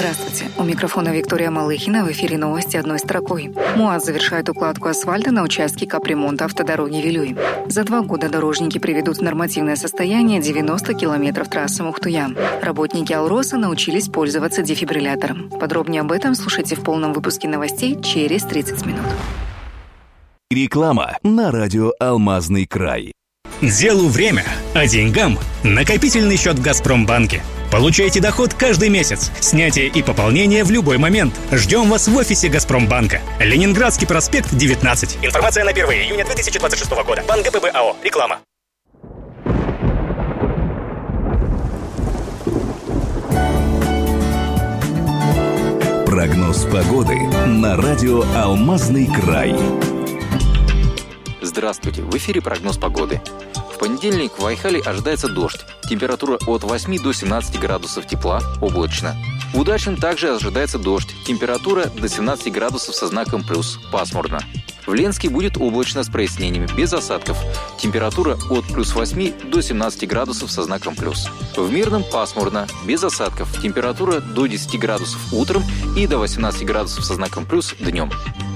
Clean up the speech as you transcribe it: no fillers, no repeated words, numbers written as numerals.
Здравствуйте. У микрофона Виктория Малыхина. В эфире новости одной строкой. МУАЗ завершает укладку асфальта на участке капремонта автодороги Вилюй. За 2 года дорожники приведут в нормативное состояние 90 километров трассы Мухтуя. Работники Алроса научились пользоваться дефибриллятором. Подробнее об этом слушайте в полном выпуске новостей через 30 минут. Реклама на радио «Алмазный край». Делу время, а деньгам накопительный счет в Газпромбанке. Получайте доход каждый месяц. Снятие и пополнение в любой момент. Ждем вас в офисе Газпромбанка. Ленинградский проспект, 19. Информация на 1 июня 2026 года. Банк ГПБ АО. Реклама. Прогноз погоды на радио «Алмазный край». Здравствуйте, в эфире прогноз погоды. В понедельник в Айхале ожидается дождь. Температура от 8 до 17 градусов тепла, облачно. В Удачном также ожидается дождь. Температура до 17 градусов со знаком плюс, пасмурно. В Ленске будет облачно с прояснениями, без осадков. Температура от плюс 8 до 17 градусов со знаком плюс. В Мирном пасмурно, без осадков. Температура до 10 градусов утром и до 18 градусов со знаком плюс днем.